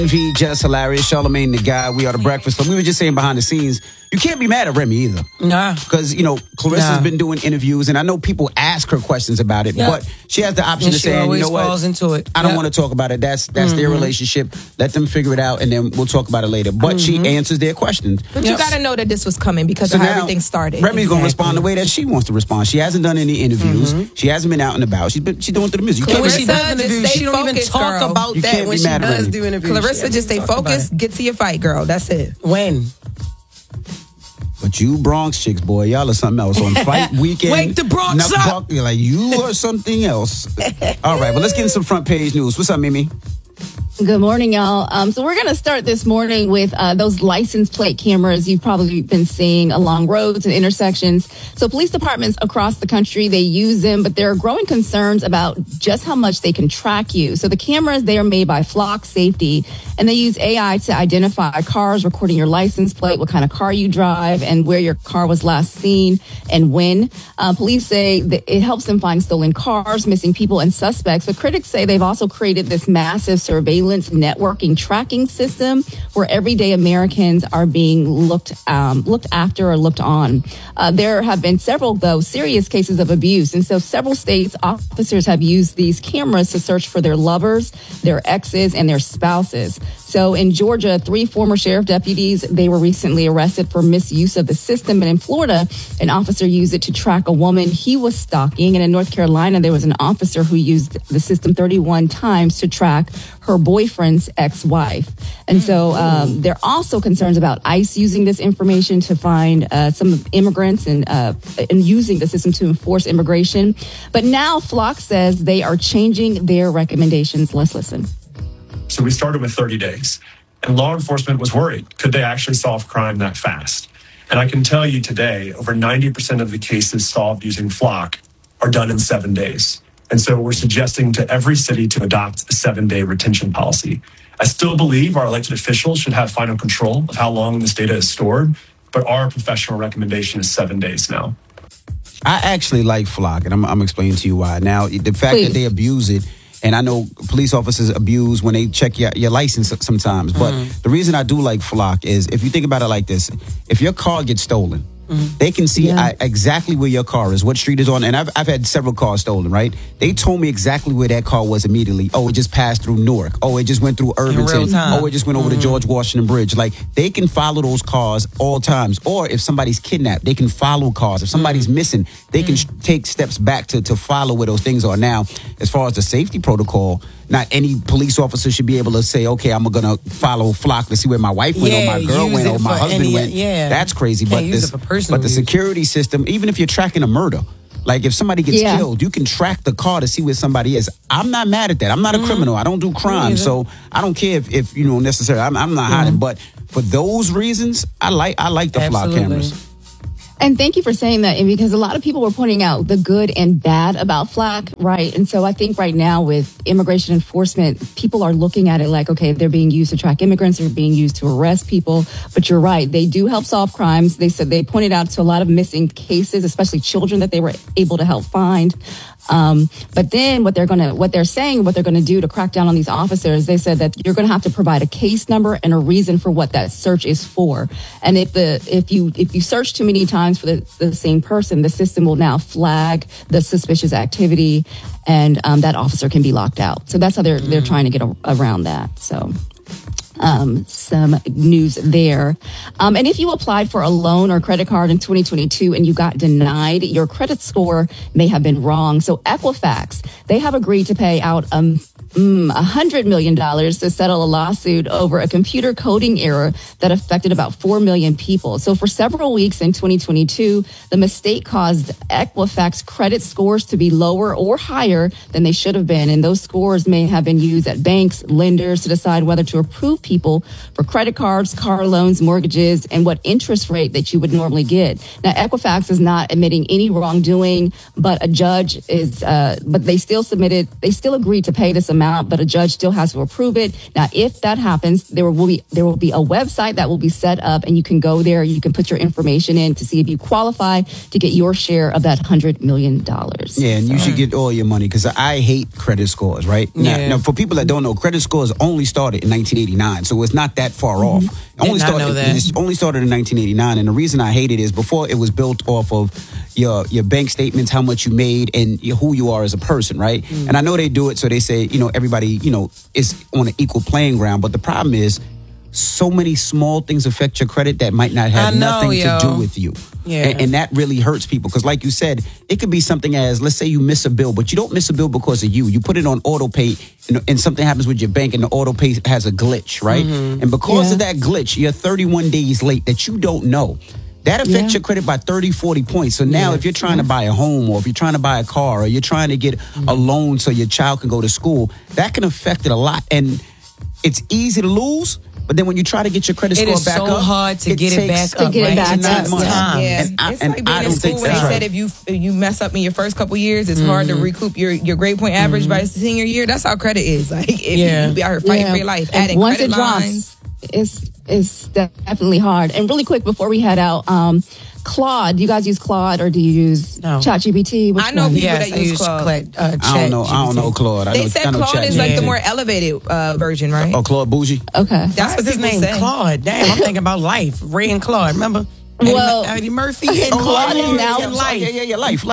V, just hilarious. Charlamagne the Guy. We are the Breakfast Club. We were just saying behind the scenes, you can't be mad at Remy either. Nah. Because, Clarissa's been doing interviews, and I know people ask her questions about it, but she has the option to say, you know what? Falls into it. I don't want to talk about it. That's their relationship. Let them figure it out, and then we'll talk about it later. But she answers their questions. But you got to know that this was coming because of how everything started. Remy's going to respond the way that she wants to respond. She hasn't done any interviews. She hasn't been out and about. She's doing through the music. When she does interviews, she don't even talk about that when she does do interviews. Clarissa, just stay focused. Get to your fight, girl. That's it. When? But you Bronx chicks, boy, y'all are something else. On fight weekend. Wake the Bronx up! You're like, you are something else. All right, well, let's get into some front page news. What's up, Mimi? Good morning, y'all. So we're going to start this morning with those license plate cameras you've probably been seeing along roads and intersections. So police departments across the country, they use them, but there are growing concerns about just how much they can track you. So the cameras, they are made by Flock Safety, and they use AI to identify cars, recording your license plate, what kind of car you drive, and where your car was last seen and when. Police say that it helps them find stolen cars, missing people, and suspects. But critics say they've also created this massive surveillance networking tracking system where everyday Americans are being looked after or looked on. There have been several, though, serious cases of abuse. And so several states, officers have used these cameras to search for their lovers, their exes, and their spouses. So in Georgia, 3 former sheriff deputies, they were recently arrested for misuse of the system. And in Florida, an officer used it to track a woman he was stalking. And in North Carolina, there was an officer who used the system 31 times to track her boyfriend's ex-wife. And so there are also concerns about ICE using this information to find some immigrants and using the system to enforce immigration. But now Flock says they are changing their recommendations. Let's listen. So we started with 30 days, and law enforcement was worried. Could they actually solve crime that fast? And I can tell you today, over 90% of the cases solved using Flock are done in 7 days. And so we're suggesting to every city to adopt a 7-day retention policy. I still believe our elected officials should have final control of how long this data is stored, but our professional recommendation is 7 days now. I actually like Flock, and I'm explaining to you why. Now, the fact that they abuse it, and I know police officers abuse when they check your license sometimes, but the reason I do like Flock is, if you think about it like this, if your car gets stolen, they can see exactly where your car is, what street is on. And I've had several cars stolen, right? They told me exactly where that car was immediately. Oh, it just passed through Newark. Oh, it just went through Irvington. Oh, it just went over the George Washington Bridge. Like, they can follow those cars all times. Or if somebody's kidnapped, they can follow cars. If somebody's missing, they can take steps back to follow where those things are. Now, as far as the safety protocol, not any police officer should be able to say, okay, I'm going to follow Flock to see where my wife went or my girl went or my husband went. That's crazy. But the security system, even if you're tracking a murder, like if somebody gets killed, you can track the car to see where somebody is. I'm not mad at that. I'm not a criminal. I don't do crime. So I don't care if necessarily, I'm not hiding. But for those reasons, I like the Flock cameras. And thank you for saying that, because a lot of people were pointing out the good and bad about Flock, right? And so I think right now with immigration enforcement, people are looking at it like, okay, they're being used to track immigrants, they're being used to arrest people. But you're right, they do help solve crimes. They said they pointed out to a lot of missing cases, especially children that they were able to help find. But then what they're going to do to crack down on these officers, they said that you're going to have to provide a case number and a reason for what that search is for. And if you search too many times for the same person, the system will now flag the suspicious activity, and that officer can be locked out. So that's how they're trying to get around that. So some news there. And if you applied for a loan or credit card in 2022 and you got denied, your credit score may have been wrong. So Equifax, they have agreed to pay out $100 million to settle a lawsuit over a computer coding error that affected about 4 million people. So for several weeks in 2022, the mistake caused Equifax credit scores to be lower or higher than they should have been. And those scores may have been used at banks, lenders to decide whether to approve people for credit cards, car loans, mortgages, and what interest rate that you would normally get. Now, Equifax is not admitting any wrongdoing, but a judge is, but they still agreed to pay this amount amount, but a judge still has to approve it. Now, if that happens, there will be a website that will be set up, and you can go there. You can put your information in to see if you qualify to get your share of that $100 million. Yeah, and you should get all your money, because I hate credit scores, right? Yeah. Now, for people that don't know, credit scores only started in 1989, so it's not that far off. It only started in 1989, and the reason I hate it is before it was built off of your bank statements, how much you made, and who you are as a person, right? And I know they do it so they say, everybody, is on an equal playing ground, but the problem is so many small things affect your credit that might not have nothing to do with you. Yeah. And that really hurts people, because like you said, it could be something as, let's say you miss a bill, but you don't miss a bill because of you. You put it on auto pay, and something happens with your bank and the auto pay has a glitch, right? And because of that glitch, you're 31 days late that you don't know. That affects your credit by 30, 40 points. So now if you're trying to buy a home, or if you're trying to buy a car, or you're trying to get a loan so your child can go to school, that can affect it a lot. And it's easy to lose, but then when you try to get your credit score back up, it is so hard to get it back up. Yeah. It's like being in school when they said if you mess up in your first couple years, it's hard to recoup your grade point average by senior year. That's how credit is. Like if you be out here fighting for your life, adding once credit it drops, it's definitely hard. And really quick before we head out, Claude, do you guys use Claude, or do you use ChatGPT? I know people that use Claude. I don't know Claude. They said Claude is like the more elevated version, right? Oh, Claude Bougie. Okay, that's what his name is. Claude. Damn, I'm thinking about Life. Ray and Claude. Remember? Eddie Murphy. And Claude is now Life. Yeah, Life.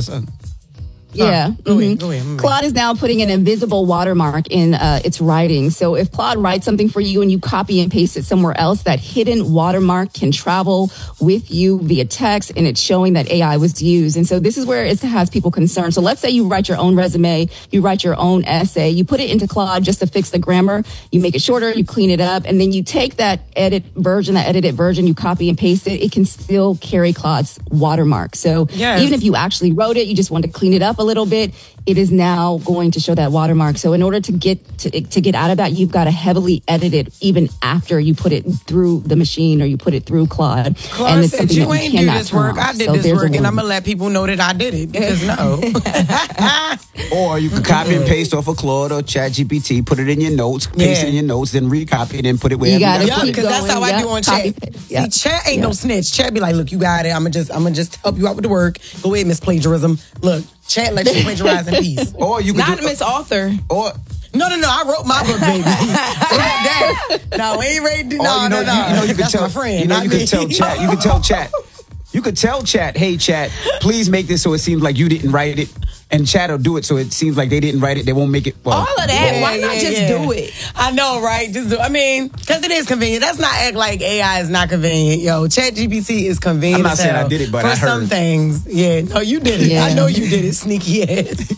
Yeah. Go ahead. Claude is now putting an invisible watermark in its writing. So if Claude writes something for you and you copy and paste it somewhere else, that hidden watermark can travel with you via text, and it's showing that AI was used. And so this is where it has people concerned. So let's say you write your own resume, you write your own essay, you put it into Claude just to fix the grammar, you make it shorter, you clean it up, and then you take that edited version, you copy and paste it, it can still carry Claude's watermark. So even if you actually wrote it, you just want to clean it up a little bit, it is now going to show that watermark. So in order to get out of that, you've got to heavily edit it even after you put it through the machine or you put it through Claude. Claude and said, you ain't do this work. I did this work, and I'm going to let people know that I did it, because no. Or you could copy and paste off of Claude or ChatGPT, put it in your notes, paste it in your notes, then recopy it and put it wherever you got it. Because that's how I do on Chat. See, Chat ain't no snitch. Chat be like, look, you got it. I'm gonna just help you out with the work. Go ahead, Miss Plagiarism. Look, Chat let you plagiarize in peace. Or you could not Miss Author. Or no, I wrote my book, baby. No, ain't ready. No. You could tell my friend. You could tell Chat. You could tell Chat. You could tell Chat, hey Chat, please make this so it seems like you didn't write it. And Chat will do it so it seems like they didn't write it. They won't make it. Well, all of that. Why not just do it? I know, right? Just do. I mean, because it is convenient. That's not act like AI is not convenient. Yo, ChatGPT is convenient. I'm not saying I did it, but for I heard some things. Yeah, no, you did it. I know you did it, sneaky ass.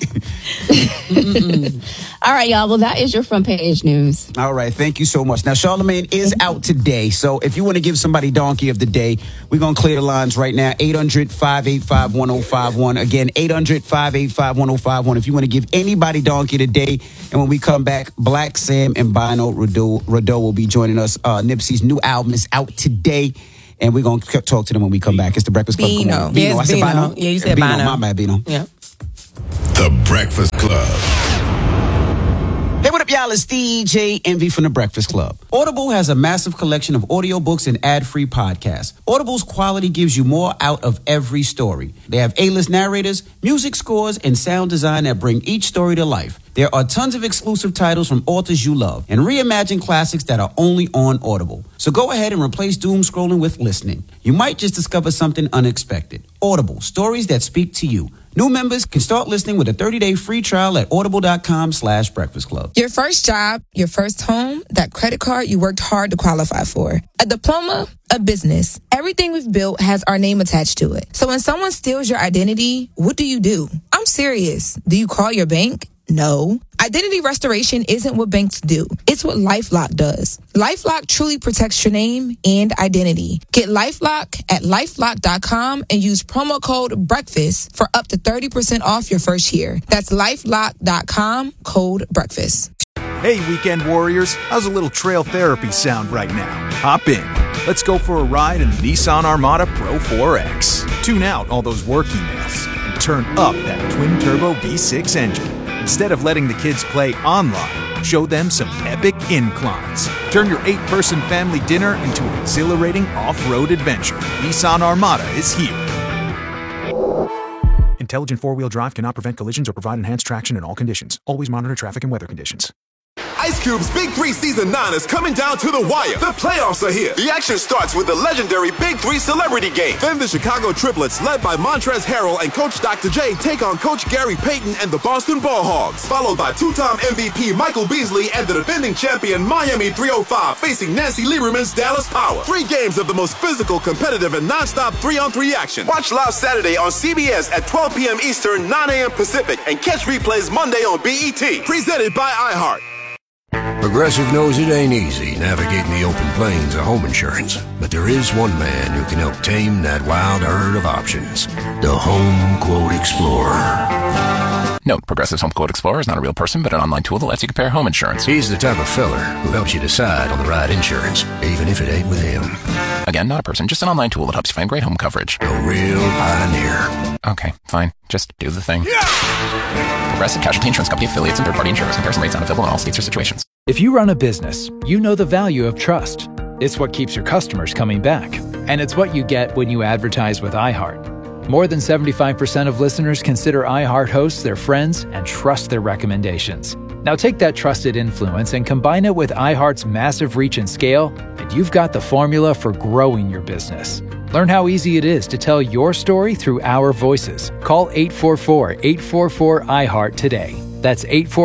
All right, y'all. Well, that is your front page news. All right. Thank you so much. Now, Charlamagne is out today. So if you want to give somebody Donkey of the Day, we're going to clear the lines right now. 800-585-1051. Again, 800-585-1051. If you want to give anybody Donkey today. And when we come back, Black Sam and Bino Rideau will be joining us. Nipsey's new album is out today. And we're going to talk to them when we come back. It's The Breakfast Club. Bino. Bino. I said Bino? Yeah, you said Bino. My bad, Bino. Yeah. The Breakfast Club. Hey, what up, y'all? It's DJ Envy from The Breakfast Club. Audible has a massive collection of audiobooks and ad-free podcasts. Audible's quality gives you more out of every story. They have A-list narrators, music scores, and sound design that bring each story to life. There are tons of exclusive titles from authors you love and reimagine classics that are only on Audible. So go ahead and replace doom scrolling with listening. You might just discover something unexpected. Audible, stories that speak to you. New members can start listening with a 30-day free trial at audible.com/breakfast club. Your first job, your first home, that credit card you worked hard to qualify for. A diploma, a business. Everything we've built has our name attached to it. So when someone steals your identity, what do? I'm serious. Do you call your bank? No. Identity restoration isn't what banks do. It's what LifeLock does. LifeLock truly protects your name and identity. Get LifeLock at LifeLock.com and use promo code BREAKFAST for up to 30% off your first year. That's LifeLock.com, code BREAKFAST. Hey, weekend warriors. How's a little trail therapy sound right now? Hop in. Let's go for a ride in the Nissan Armada Pro 4X. Tune out all those work emails and turn up that twin-turbo V6 engine. Instead of letting the kids play online, show them some epic inclines. Turn your 8-person family dinner into an exhilarating off-road adventure. Nissan Armada is here. Intelligent four-wheel drive cannot prevent collisions or provide enhanced traction in all conditions. Always monitor traffic and weather conditions. Ice Cube's Big 3 Season 9 is coming down to the wire. The playoffs are here. The action starts with the legendary Big 3 Celebrity Game. Then the Chicago Triplets, led by Montrezl Harrell and Coach Dr. J, take on Coach Gary Payton and the Boston Ball Hogs. Followed by two-time MVP Michael Beasley and the defending champion Miami 305 facing Nancy Lieberman's Dallas Power. 3 games of the most physical, competitive, and non-stop 3-on-3 action. Watch live Saturday on CBS at 12 p.m. Eastern, 9 a.m. Pacific, and catch replays Monday on BET. Presented by iHeart. Progressive knows it ain't easy navigating the open plains of home insurance, but there is one man who can help tame that wild herd of options. The Home Quote Explorer. Note, Progressive's Home Quote Explorer is not a real person, but an online tool that lets you compare home insurance. He's the type of feller who helps you decide on the right insurance, even if it ain't with him. Again, not a person, just an online tool that helps you find great home coverage. A real pioneer. Okay, fine. Just do the thing. Progressive Casualty Insurance Company affiliates and third-party insurers. Comparison rates not available in all states or situations. If you run a business, you know the value of trust. It's what keeps your customers coming back. And it's what you get when you advertise with iHeart. More than 75% of listeners consider iHeart hosts their friends and trust their recommendations. Now take that trusted influence and combine it with iHeart's massive reach and scale, and you've got the formula for growing your business. Learn how easy it is to tell your story through our voices. Call 844-844-iHeart today. That's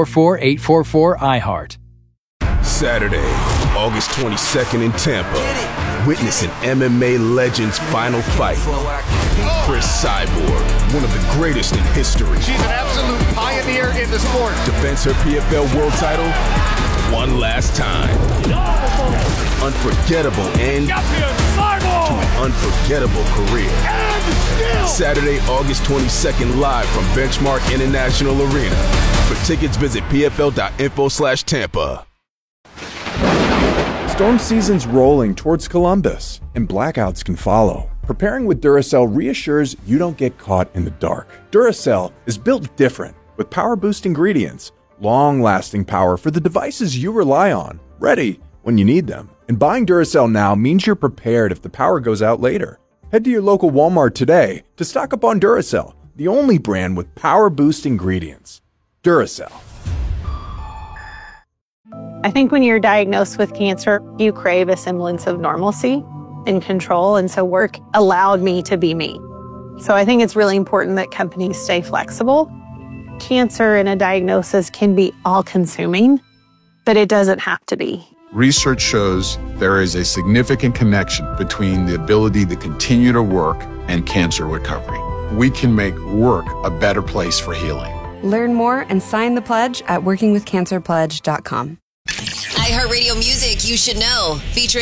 844-844-iHeart. Saturday, August 22nd in Tampa. Witness an MMA legend's final fight. Chris Cyborg, one of the greatest in history. She's an absolute pioneer in the sport. Defends her PFL world title one last time. Unforgettable end to an unforgettable career. Saturday, August 22nd, live from Benchmark International Arena. For tickets, visit pfl.info/Tampa. Storm season's rolling towards Columbus, and blackouts can follow. Preparing with Duracell reassures you don't get caught in the dark. Duracell is built different, with power-boost ingredients, long-lasting power for the devices you rely on, ready when you need them. And buying Duracell now means you're prepared if the power goes out later. Head to your local Walmart today to stock up on Duracell, the only brand with power-boost ingredients. Duracell. I think when you're diagnosed with cancer, you crave a semblance of normalcy and control, and so work allowed me to be me. So I think it's really important that companies stay flexible. Cancer and a diagnosis can be all-consuming, but it doesn't have to be. Research shows there is a significant connection between the ability to continue to work and cancer recovery. We can make work a better place for healing. Learn more and sign the pledge at workingwithcancerpledge.com. iHeartRadio Music You Should Know, featuring